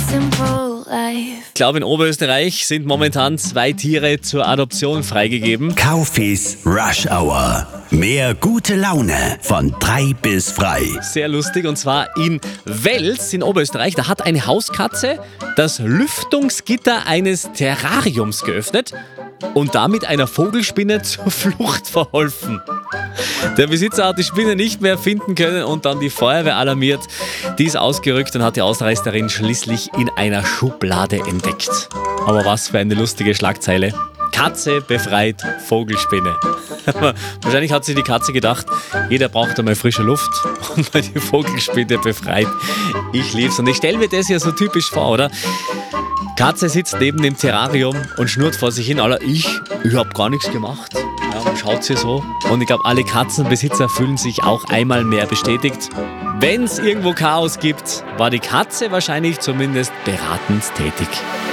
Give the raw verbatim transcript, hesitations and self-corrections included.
simple life. Ich glaube, in Oberösterreich sind momentan zwei Tiere zur Adoption freigegeben. Kaufis Rush Hour. Mehr gute Laune von drei bis frei. Sehr lustig, und zwar in Wels in Oberösterreich. Da hat eine Hauskatze das Lüftungsgitter eines Terrariums geöffnet und damit einer Vogelspinne zur Flucht verholfen. Der Besitzer hat die Spinne nicht mehr finden können und dann die Feuerwehr alarmiert. Die ist ausgerückt und hat die Ausreißerin schließlich in einer Schublade entdeckt. Aber was für eine lustige Schlagzeile. Katze befreit Vogelspinne. Wahrscheinlich hat sich die Katze gedacht, jeder braucht einmal frische Luft und mal die Vogelspinne befreit. Ich lieb's und ich stelle mir das ja so typisch vor, oder? Katze sitzt neben dem Terrarium und schnurrt vor sich hin, aller ich, ich hab gar nichts gemacht. Ja, schaut sie so. Und ich glaube, alle Katzenbesitzer fühlen sich auch einmal mehr bestätigt. Wenn es irgendwo Chaos gibt, war die Katze wahrscheinlich zumindest beratend tätig.